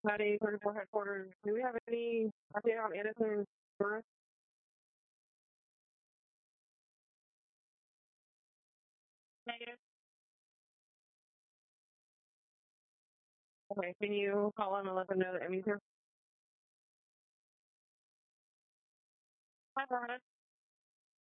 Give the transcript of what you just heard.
Patty 34 headquarters. Do we have any update on Anderson Burris? Negative. Okay, can you call him and let them know that Emmy's here? Hi, Brian.